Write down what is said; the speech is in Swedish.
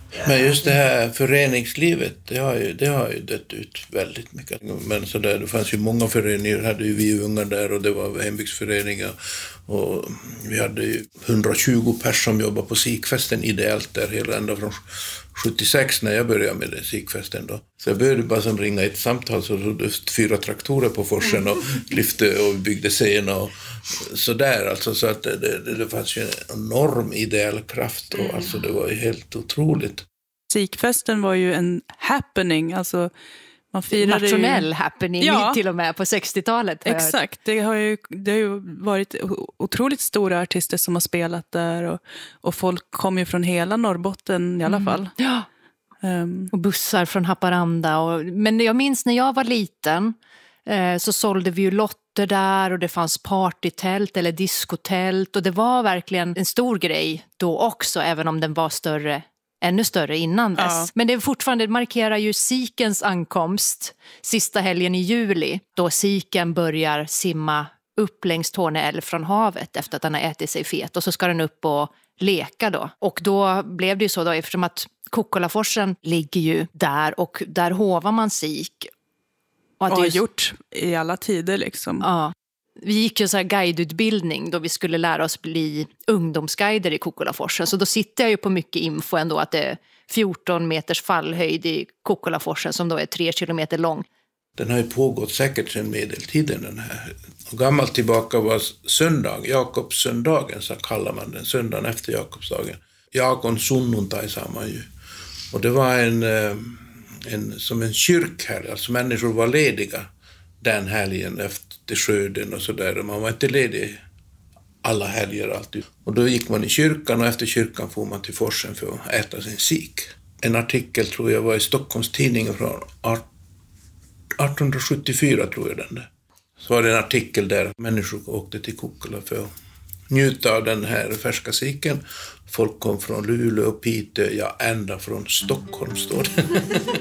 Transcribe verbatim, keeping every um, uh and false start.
Men just det här föreningslivet, det har ju, det har ju dött ut väldigt mycket. Men så där, det fanns ju många föreningar, hade ju vi unga där och det var hembygdsföreningar. Och vi hade ju hundratjugo personer som jobbade på sikfesten ideellt där hela ända från sjuttiosex när jag började med den sikfesten då. Så jag började bara som ringa ett samtal så då fyra traktorer på forsen och lyfte och byggde scen och sådär. Alltså, så att det, det, det fanns ju en enorm ideell kraft och alltså det var ju helt otroligt. Sikfesten var ju en happening, alltså man firade nationell ju... happening ja, till och med på sextiotalet. Exakt, det har, ju, det har ju varit otroligt stora artister som har spelat där och, och folk kom ju från hela Norrbotten i alla fall. Mm. Ja. Um. Och bussar från Haparanda. Och, men jag minns när jag var liten eh, så sålde vi ju lotter där och det fanns partytält eller diskotält och det var verkligen en stor grej då också, även om den var större. Ännu större innan dess. Ja. Men det är fortfarande markerar ju sikens ankomst sista helgen i juli. Då siken börjar simma upp längs Torne älv från havet efter att den har ätit sig fet. Och så ska den upp och leka då. Och då blev det ju så då eftersom att Kukkolaforsen ligger ju där och där hovar man sik. Och att det har gjort i alla tider liksom. Ja. Vi gick ju så här guideutbildning då vi skulle lära oss bli ungdomsguider i Kukkolaforsen. Så då sitter jag ju på mycket info ändå att det är fjorton meters fallhöjd i Kukkolaforsen som då är tre kilometer lång. Den har ju pågått säkert sedan medeltiden den här. Och gammalt tillbaka var söndag, Jakobssöndagen så kallar man den, söndagen efter Jakobsdagen. Jakon sunnuntai sa man ju. Och det var en, en som en kyrkhelg, alltså människor var lediga den helgen efter skörden och sådär. Man var inte ledig alla helger alltid. Och då gick man i kyrkan och efter kyrkan får man till forsen för att äta sin sik. En artikel tror jag var i Stockholms tidning från arton sjuttiofyra tror jag den där. Så var det en artikel där människor åkte till Kukkola för att njuta av den här färska siken. Folk kom från Luleå och Piteå, ja ända från Stockholm står det.